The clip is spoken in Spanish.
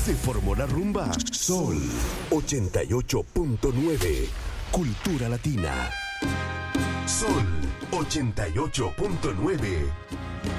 Se formó la rumba. Sol 88.9. Cultura Latina. Sol 88.9.